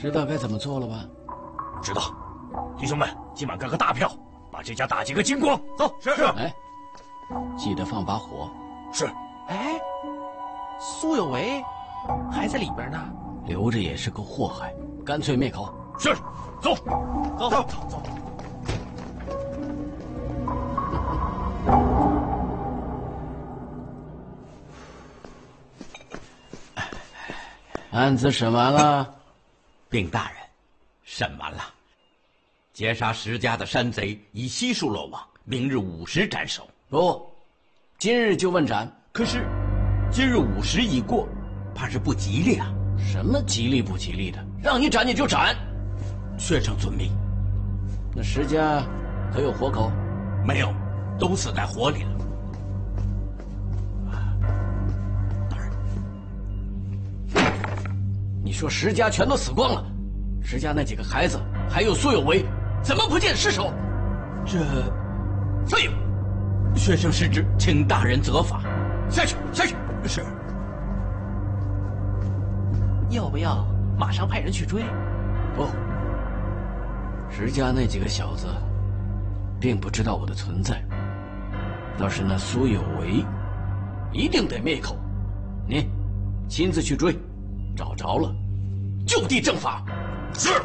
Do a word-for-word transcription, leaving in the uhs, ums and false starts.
知道该怎么做了吧？ 知道。弟兄们，今晚干个大票，把这家打劫个精光。走， 是是。 哎，记得放把火。 是。 哎，苏有为还在里边呢， 留着也是个祸害，干脆灭口。 是。走， 走走走走。 案子审完了， 禀大人，审完了。劫杀石家的山贼已悉数落网，明日午时斩首。 不，今日就问斩。 可是，今日午时已过，怕是不吉利啊。 什么吉利不吉利的？让你斩你就斩。 学生遵命。 那石家可有活口？ 没有，都死在火里了。 大人，你说石家全都死光了，石家那几个孩子还有苏有为，怎么不见尸首？ 这废物！ 学生失职，请大人责罚。 下去，下去。 是。 要不要马上派人去追？ 不，石家那几个小子并不知道我的存在，倒是那苏有为，一定得灭口。你亲自去追，找着了就地正法。 是。